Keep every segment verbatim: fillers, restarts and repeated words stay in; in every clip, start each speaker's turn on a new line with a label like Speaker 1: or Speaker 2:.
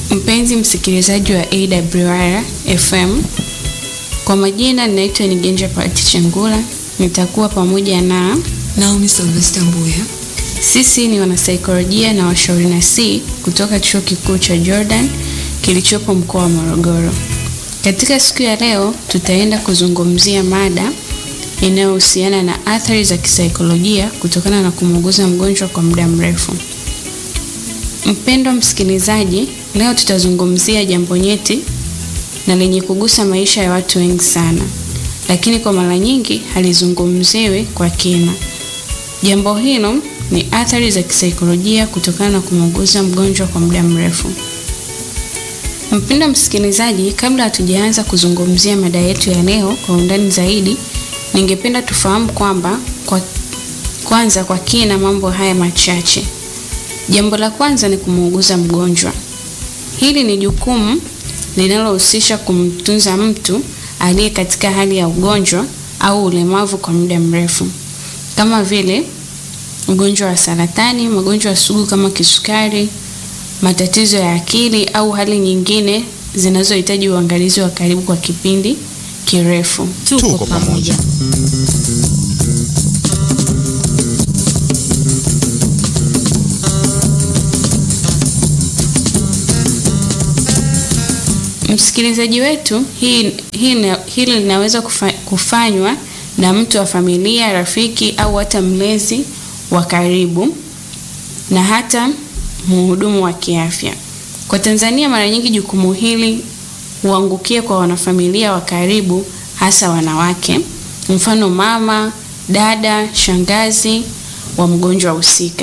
Speaker 1: Mpenzi msikilizaji wa A W R F M, kwa majina ninaitwa Nigenja Party Chengula. Nitakuwa pamoja na
Speaker 2: Naomi Sylvester Mbuya.
Speaker 1: Sisi ni wanasaikolojia na washauri nasi kutoka Chuo Kikuu cha Jordan kilichopo mkoa wa Morogoro. Katika siku ya leo tutaenda kuzungumzia mada inayohusiana na athari za kisaikolojia kutokana na kumuuguza mgonjwa kwa muda mrefu. Mpendwa msikilizaji, leo tutazungumzia jambo nyeti na lenye kugusa maisha ya watu wengi sana, lakini kwa mara nyingi halizungumziwi kwa kina. Jambo hilo ni athari za kisaikolojia kutokana na kumuuguza mgonjwa kwa muda mrefu. Mpendwa msikilizaji, kabla hatujaanza kuzungumzia mada yetu ya leo kwa undani zaidi, ningependa tufahamu kwamba kwa kwanza kwa kina mambo haya machache. Jambo la kwanza ni kumuuguza mgonjwa. Hili ni jukumu linalohusisha kumtunza mtu aliye katika hali ya ugonjwa au ulemavu kwa muda mrefu, kama vile ugonjwa wa saratani, magonjwa sugu kama kisukari, matatizo ya akili au hali nyingine zinazohitaji uangalizi wa karibu kwa kipindi kirefu.
Speaker 2: Tuko pamoja.
Speaker 1: Msikilizaji wetu, hii hii hili linaweza kufa, kufanywa na mtu wa familia, rafiki au hata mlezi wa karibu na hata mhudumu wa kiafya. Kwa Tanzania mara nyingi jukumu hili huangukia kwa wanafamilia wa karibu, hasa wanawake, mfano mama, dada, shangazi wa mgonjwa husika.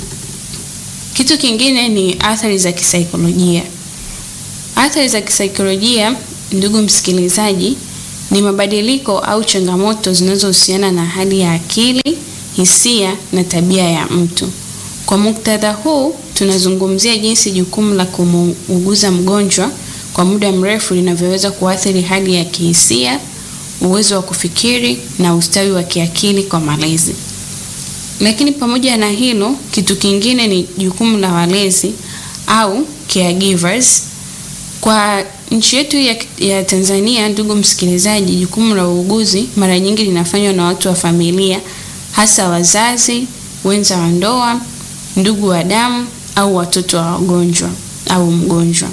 Speaker 1: Kitu kingine ni athari za kisaikolojia. Athari za kisaikolojia, ndugu msikilizaji, ni mabadiliko au changamoto zinazohusiana na hali ya akili, hisia na tabia ya mtu. Kwa muktadha huu, tunazungumzia jinsi jukumu la kumuuguza mgonjwa kwa muda mrefu linavyoweza kuathiri hali ya kihisia, uwezo wa kufikiri na ustawi wa kiakili kwa malezi. Lakini pamoja na hilo, kitu kingine ni jukumu la walezi au caregivers. Kwa nchi yetu ya, ya Tanzania, ndugu msikilizaji, jukumu la uuguzi mara nyingi linafanywa na watu wa familia, hasa wazazi, wenza wa ndoa, ndugu wa damu au watoto wa wagonjwa au mgonjwa.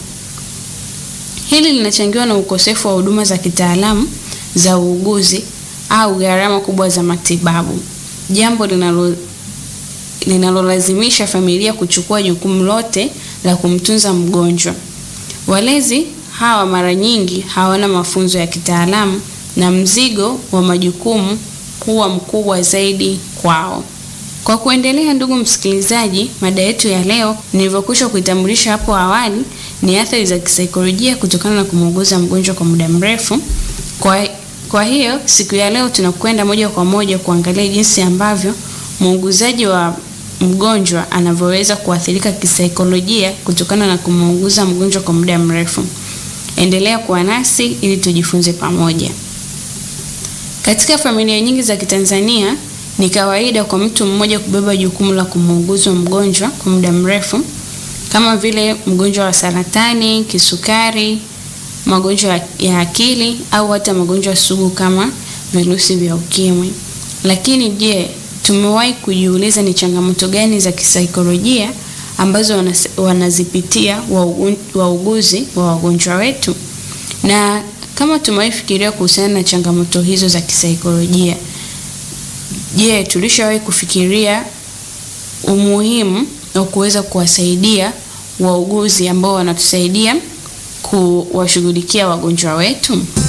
Speaker 1: Hili linachangiwa na ukosefu wa huduma za kitaalamu za uuguzi au gharama kubwa za matibabu, jambo linalo linalolazimisha familia kuchukua jukumu lote la kumtunza mgonjwa. Walezi hawa mara nyingi hawana mafunzo ya kitaalamu na mzigo wa majukumu huwa mkubwa zaidi kwao. Kwa kuendelea, ndugu msikilizaji, mada yetu ya leo nilivyokwisha kuitambulisha hapo awali ni athari za kisaikolojia kutokana na kumuuguza mgonjwa kwa muda mrefu. Kwa, kwa hiyo siku ya leo tunakwenda moja kwa moja kuangalia jinsi ambavyo muuguzaji wa mgonjwa anavyoweza kuathirika kisaikolojia kutokana na kumuuguza mgonjwa kwa muda mrefu. Endelea kuwa nasi ili tujifunze pamoja. Katika familia nyingi za Kitanzania ni kawaida kwa mtu mmoja kubeba jukumu la kumuuguza mgonjwa kwa muda mrefu, kama vile mgonjwa wa saratani, kisukari, magonjwa ya akili au hata magonjwa sugu kama virusi vya ukimwi. Lakini je, tumewahi kujiuliza ni changamoto gani za kisaikolojia ambazo wanazipitia wauguzi wa wagonjwa wetu? Na kama tumewahi fikiria kuhusiana na changamoto hizo za kisaikolojia, je, tulishawahi kufikiria umuhimu wa kuweza kuwasaidia wauguzi ambao wanatusaidia kuwashughulikia wagonjwa wetu?